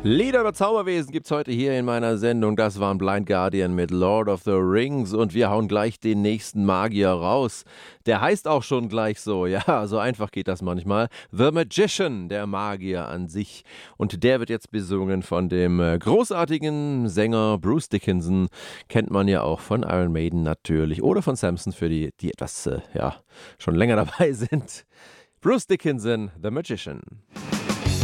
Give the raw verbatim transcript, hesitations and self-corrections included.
Lieder über Zauberwesen gibt's heute hier in meiner Sendung. Das waren Blind Guardian mit Lord of the Rings und wir hauen gleich den nächsten Magier raus. Der heißt auch schon gleich so, ja, so einfach geht das manchmal. The Magician, der Magier an sich. Und der wird jetzt besungen von dem äh, großartigen Sänger Bruce Dickinson. Kennt man ja auch von Iron Maiden natürlich oder von Samson für die, die etwas, äh, ja, schon länger dabei sind. Bruce Dickinson, The Magician.